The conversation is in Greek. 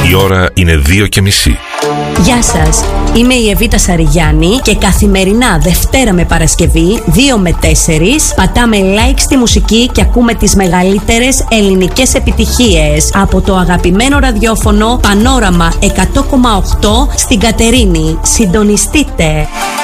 Η ώρα είναι 2:30. Γεια σας, είμαι η Εβίτα Σαριγιάννη και καθημερινά Δευτέρα με Παρασκευή 2 με 4 πατάμε like στη μουσική και ακούμε τις μεγαλύτερες ελληνικές επιτυχίες από το αγαπημένο ραδιόφωνο Πανόραμα 100,8 στην Κατερίνη. Συντονιστείτε!